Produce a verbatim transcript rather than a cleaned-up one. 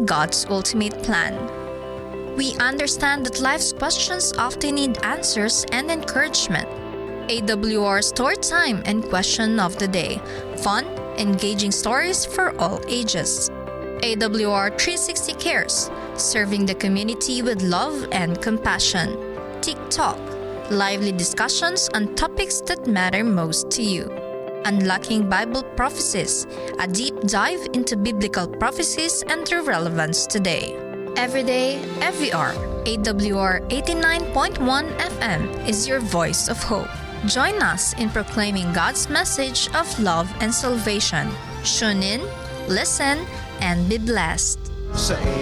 God's ultimate plan. We understand that life's questions often need answers and encouragement. A W R Story Time and Question of the Day. Fun, engaging stories for all ages. A W R three sixty Cares, serving the community with love and compassion. TikTok, lively discussions on topics that matter most to you. Unlocking Bible Prophecies, a deep dive into biblical prophecies and their relevance today. Every day, every hour, A W R eighty-nine point one F M is your voice of hope. Join us in proclaiming God's message of love and salvation. Tune in, listen, and be blessed. Sa